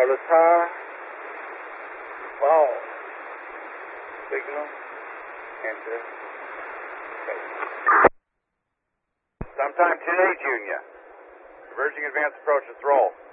wireless high. Fall. Signal. Enter. Okay. Sometime today, Junior. Converging advanced approach, let's roll.